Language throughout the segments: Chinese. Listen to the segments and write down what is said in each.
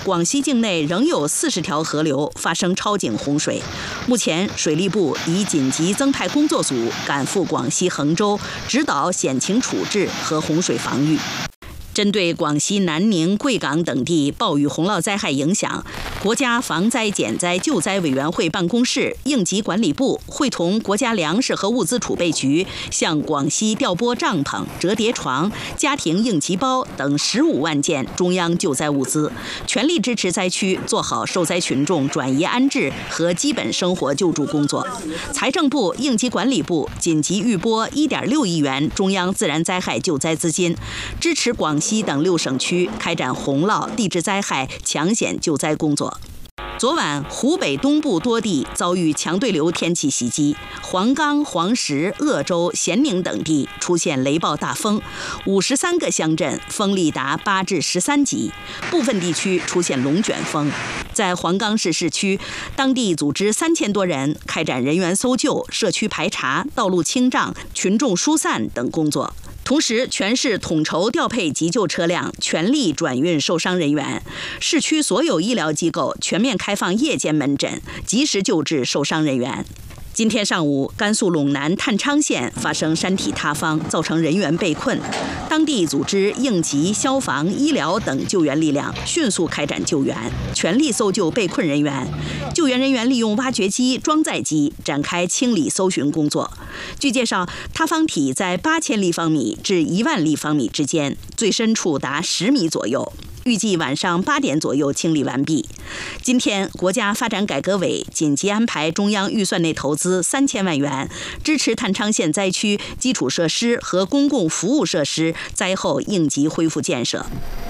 广西境内仍有40条河流发生超警洪水。目前，水利部已紧急增派工作组赶赴广西衡州，指导险情处置和洪水防御。针对广西南宁、贵港等地暴雨洪涝灾害影响，国家防灾减灾救灾委员会办公室、应急管理部会同国家粮食和物资储备局，向广西调拨帐篷、折叠床、家庭应急包等15万件中央救灾物资，全力支持灾区做好受灾群众转移安置和基本生活救助工作。财政部、应急管理部紧急预拨1.6亿元中央自然灾害救灾资金，支持广西等6省区开展洪涝、地质灾害抢险救灾工作。昨晚，湖北东部多地遭遇强对流天气袭击，黄冈、黄石、鄂州、咸宁等地出现雷暴大风，53个乡镇风力达8至13级，部分地区出现龙卷风。在黄冈市市区，当地组织3000多人开展人员搜救、社区排查、道路清障、群众疏散等工作。同时，全市统筹调配急救车辆，全力转运受伤人员。市区所有医疗机构全面开放夜间门诊，及时救治受伤人员。今天上午，甘肃陇南太昌县发生山体塌方，造成人员被困。当地组织应急、消防、医疗等救援力量，迅速开展救援，全力搜救被困人员。救援人员利用挖掘机、装载机展开清理搜寻工作。据介绍，塌方体在8000立方米至1万立方米之间，最深处达10米左右。预计晚上8点左右清理完毕。今天，国家发展改革委紧急安排中央预算内投资3000万元，支持太昌县灾区基础设施和公共服务设施灾后应急恢复建设。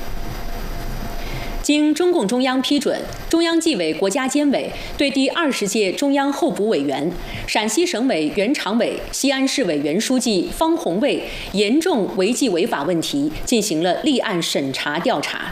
经中共中央批准，中央纪委国家监委对第20届中央候补委员、陕西省委原常委、西安市委原书记方红卫严重违纪违法问题进行了立案审查调查。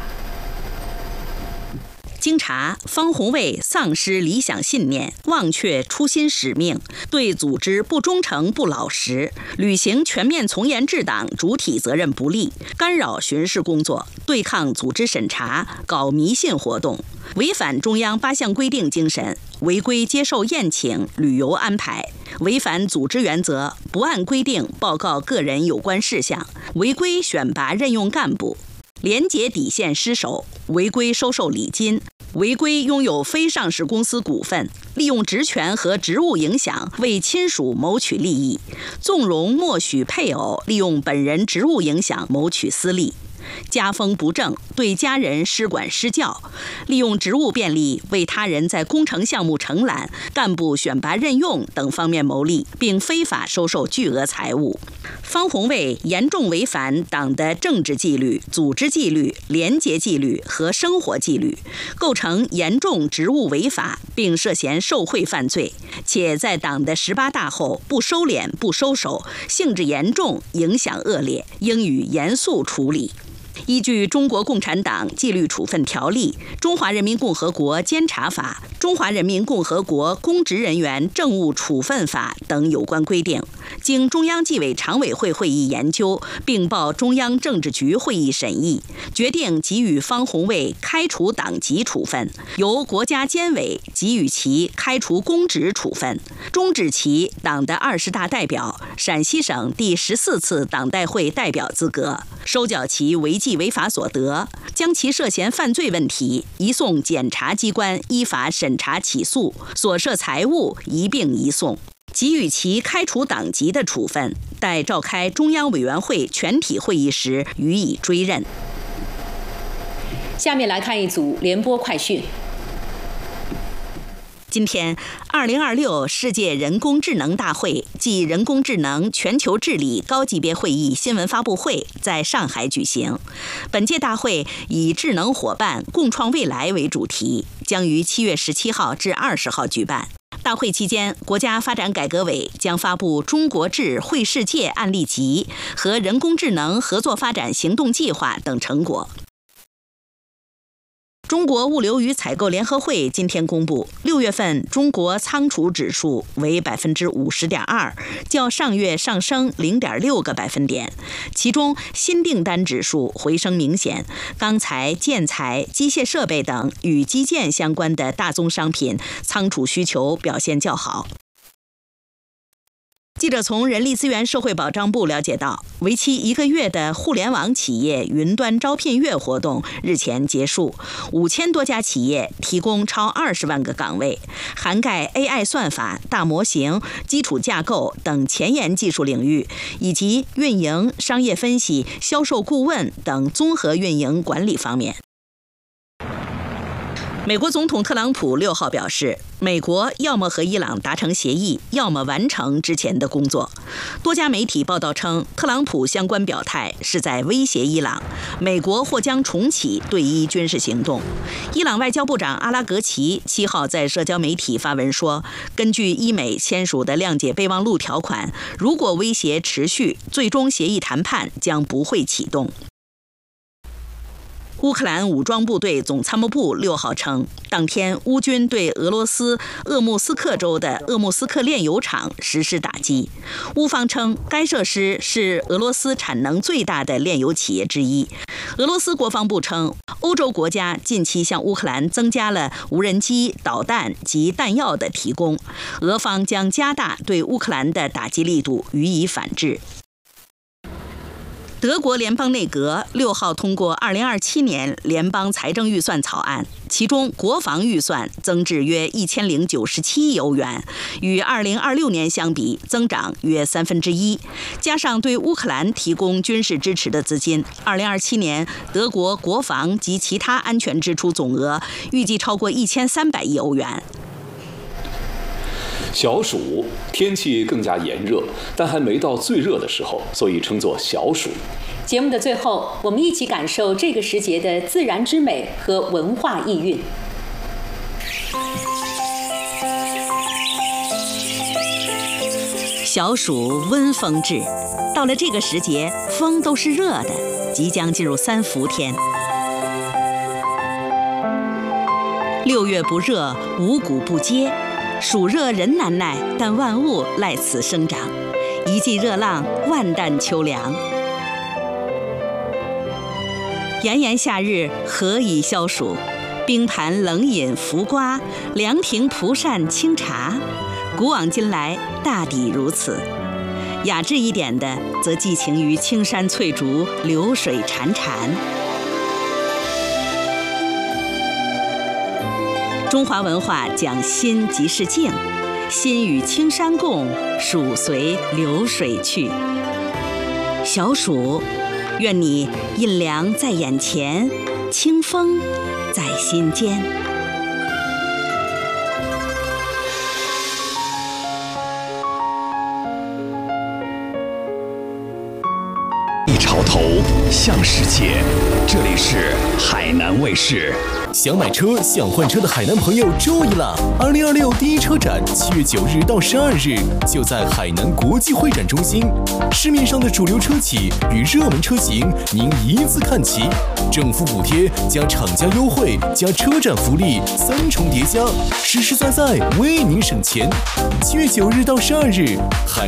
经查，方红卫丧失理想信念，忘却初心使命，对组织不忠诚不老实，履行全面从严治党主体责任不力，干扰巡视工作，对抗组织审查，搞迷信活动，违反中央8项规定精神，违规接受宴请、旅游安排，违反组织原则，不按规定报告个人有关事项，违规选拔任用干部，廉洁底线失守，违规收受礼金，违规拥有非上市公司股份，利用职权和职务影响为亲属谋取利益，纵容默许配偶利用本人职务影响谋取私利，家风不正，对家人施管施教，利用职务便利为他人在工程项目承揽、干部选拔任用等方面谋利，并非法收受巨额财物。方红卫严重违反党的政治纪律、组织纪律、廉洁纪律和生活纪律，构成严重职务违法，并涉嫌受贿犯罪，且在党的18大后不收敛不收手，性质严重，影响恶劣，应予严肃处理。依据《中国共产党纪律处分条例》、《中华人民共和国监察法》、《中华人民共和国公职人员政务处分法》等有关规定，经中央纪委常委会会议研究，并报中央政治局会议审议，决定给予方红卫开除党籍处分，由国家监委给予其开除公职处分，终止其党的20大代表、陕西省第14次党代会代表资格，收缴其违纪违法所得，将其涉嫌犯罪问题移送检察机关依法审查起诉，所涉财物一并移送，给予其开除党籍的处分，待召开中央委员会全体会议时予以追认。 下面来看一组联播快讯。 今天，2026世界人工智能大会暨人工智能全球治理高级别会议新闻发布会在上海举行。本届大会以“智能伙伴，共创未来”为主题，将于7月17号至20号举办。大会期间，国家发展改革委将发布《中国智惠世界案例集》和人工智能合作发展行动计划等成果。 中国物流与采购联合会今天公布，6月份中国仓储指数为50.2%，较上月上升0.6个百分点。其中新订单指数回升明显，钢材、建材、机械设备等与基建相关的大宗商品仓储需求表现较好。记者从人力资源社会保障部了解到，为期1个月的互联网企业云端招聘月活动日前结束，5000多家企业提供超20万个岗位，涵盖 AI 算法、大模型、基础架构等前沿技术领域，以及运营、商业分析、销售顾问等综合运营管理方面。美国总统特朗普6号表示，美国要么和伊朗达成协议，要么完成之前的工作。多家媒体报道称，特朗普相关表态是在威胁伊朗，美国或将重启对伊军事行动。伊朗外交部长阿拉格齐7号在社交媒体发文说，根据伊美签署的谅解备忘录条款，如果威胁持续，最终协议谈判将不会启动。乌克兰武装部队总参谋部6号称，当天乌军对俄罗斯鄂木斯克州的鄂木斯克炼油厂实施打击。乌方称，该设施是俄罗斯产能最大的炼油企业之一。俄罗斯国防部称，欧洲国家近期向乌克兰增加了无人机、导弹及弹药的提供，俄方将加大对乌克兰的打击力度，予以反制。德国联邦内阁6号通过2027年联邦财政预算草案，其中国防预算增至约1097亿欧元，与2026年相比增长约1/3。加上对乌克兰提供军事支持的资金，2027年德国国防及其他安全支出总额预计超过1300亿欧元。 小暑，天气更加炎热，但还没到最热的时候，所以称作小暑。 节目的最后，我们一起感受这个时节的自然之美和文化意蕴。 小暑温风至，到了这个时节，风都是热的，即将进入3伏天。6月不热，五谷不接。暑热人难耐，但万物赖此生长。一季热浪，万担秋粮。炎炎夏日，何以消暑？冰盘冷饮浮瓜，凉亭蒲扇清茶。古往今来，大抵如此。雅致一点的，则寄情于青山翠竹，流水潺潺。中华文化讲心即是静，心与青山共，暑随流水去。小暑，愿你阴凉在眼前，清风在心间。 一潮头向世界，这里是海南卫视。 想买车、想换车的海南朋友注意了！2026第一车展7月9日到12日就在海南国际会展中心，市面上的主流车企与热门车型您一字看齐，政府补贴加厂家优惠加车展福利3重叠加，实实在在为您省钱。7月9日到12日，